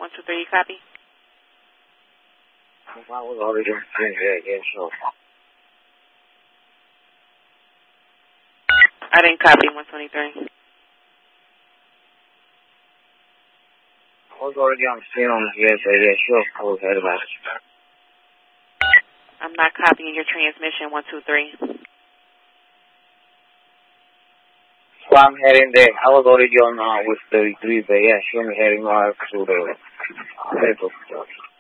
123, you copy? I was already doing that, yeah, sure. I didn't copy 123. I was already on the scene on the yeah, sure. I was head about it. I'm not copying your transmission, 123. So I'm heading there. I was already on with 33, but yeah, sure, I'm heading right to the medical facility.